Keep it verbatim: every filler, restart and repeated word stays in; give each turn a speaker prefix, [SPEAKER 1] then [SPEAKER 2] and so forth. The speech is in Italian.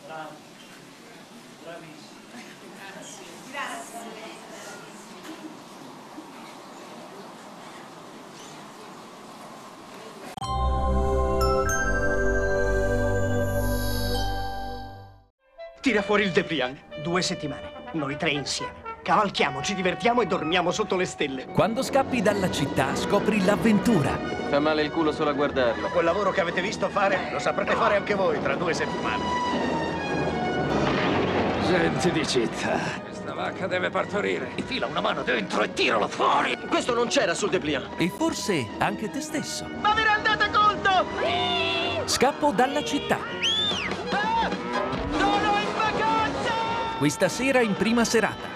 [SPEAKER 1] Bravo. Bravissimo.
[SPEAKER 2] Grazie.
[SPEAKER 3] Tira fuori il dépliant. Due settimane. Noi tre insieme. Cavalchiamo, ci divertiamo e dormiamo sotto le stelle.
[SPEAKER 4] Quando scappi dalla città, scopri l'avventura.
[SPEAKER 5] Fa male il culo solo a guardarlo.
[SPEAKER 3] Quel lavoro che avete visto fare, lo saprete fare anche voi tra due settimane.
[SPEAKER 6] Gente di città. Questa vacca deve partorire. Infila una mano dentro e tiralo fuori.
[SPEAKER 5] Questo non c'era sul dépliant.
[SPEAKER 4] E forse anche te stesso.
[SPEAKER 3] Ma vi rendete conto?
[SPEAKER 4] Scappo dalla città.
[SPEAKER 3] Ah! Sono in vacanza!
[SPEAKER 4] Questa sera in prima serata.